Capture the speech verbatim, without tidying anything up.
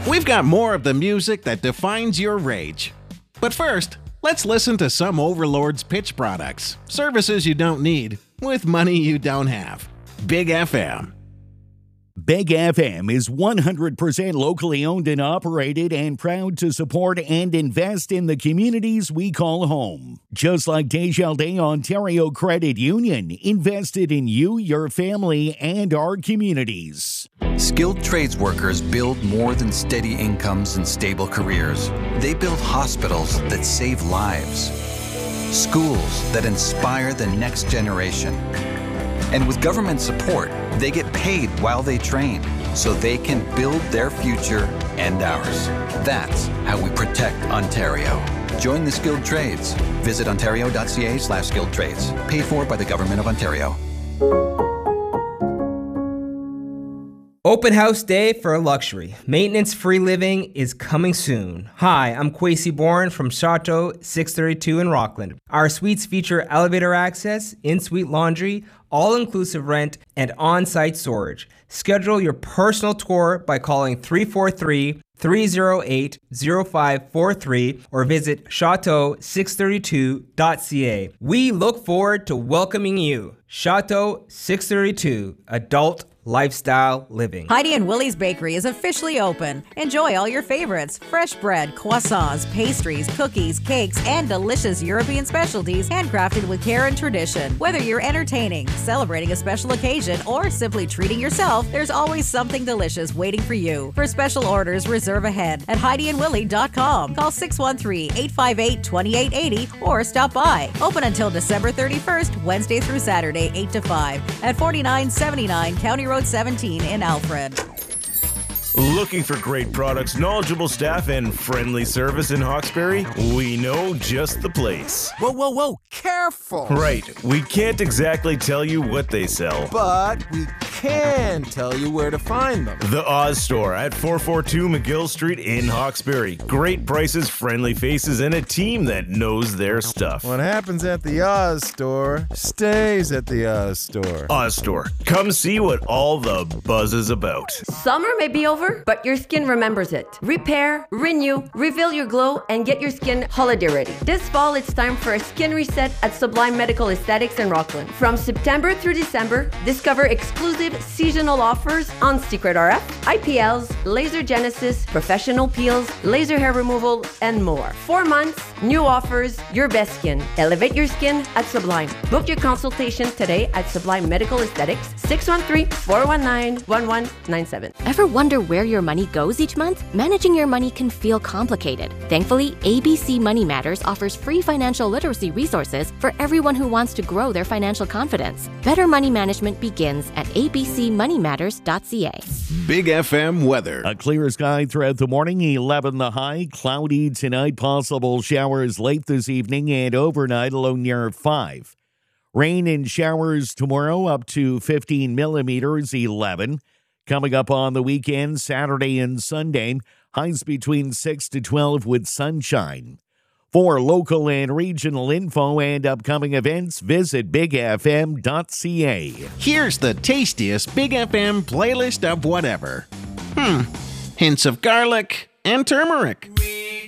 We've got more of the music that defines your rage. But first, let's listen to some overlords pitch products, services you don't need, with money you don't have. Big F M. Big F M is one hundred percent locally owned and operated and proud to support and invest in the communities we call home. Just like Desjardins Ontario Credit Union, invested in you, your family, and our communities. Skilled trades workers build more than steady incomes and stable careers. They build hospitals that save lives, schools that inspire the next generation. And with government support, they get paid while they train, so they can build their future and ours. That's how we protect Ontario. Join the skilled trades. Visit ontario.ca slash skilled trades. Paid for by the Government of Ontario. Open house day for luxury. Maintenance-free living is coming soon. Hi, I'm Kwesi Bourne from Chateau six thirty-two in Rockland. Our suites feature elevator access, in-suite laundry, all-inclusive rent, and on-site storage. Schedule your personal tour by calling three four three, three oh eight, oh five four three or visit chateau six thirty-two dot c a. We look forward to welcoming you. Chateau six thirty-two, adult lifestyle living. Heidi and Willie's Bakery is officially open. Enjoy all your favorites: fresh bread, croissants, pastries, cookies, cakes, and delicious European specialties handcrafted with care and tradition. Whether you're entertaining, celebrating a special occasion, or simply treating yourself, there's always something delicious waiting for you. For special orders, reserve ahead at heidi and willie dot com. Call six one three, eight five eight, two eight eight zero or stop by. Open until December thirty-first, Wednesday through Saturday, eight to five at forty-nine seventy-nine County Road seventeen in Alfred. Looking for great products, knowledgeable staff, and friendly service in Hawkesbury? We know just the place. Whoa, whoa, whoa, careful! Right, we can't exactly tell you what they sell. But we can tell you where to find them. The Oz Store at four forty-two McGill Street in Hawkesbury. Great prices, friendly faces, and a team that knows their stuff. What happens at the Oz Store stays at the Oz Store. Oz Store. Come see what all the buzz is about. Summer may be over, but your skin remembers it. Repair, renew, reveal your glow, and get your skin holiday ready. This fall, it's time for a skin reset at Sublime Medical Aesthetics in Rockland. From September through December, discover exclusive seasonal offers on Secret R F, I P Ls, laser genesis, professional peels, laser hair removal, and more. Four months, new offers, your best skin. Elevate your skin at Sublime. Book your consultation today at Sublime Medical Aesthetics, six one three, four one nine, one one nine seven. Ever wonder where your money goes each month? Managing your money can feel complicated. Thankfully, A B C Money Matters offers free financial literacy resources for everyone who wants to grow their financial confidence. Better money management begins at a b c money matters dot c a. Big F M weather. A clear sky throughout the morning, eleven the high. Cloudy tonight, possible showers late this evening and overnight, a low near five. Rain and showers tomorrow up to fifteen millimeters, eleven. Coming up on the weekend, Saturday and Sunday, highs between six to twelve with sunshine. For local and regional info and upcoming events, visit big f m dot c a. Here's the tastiest Big F M playlist of whatever. Hmm, hints of garlic and turmeric.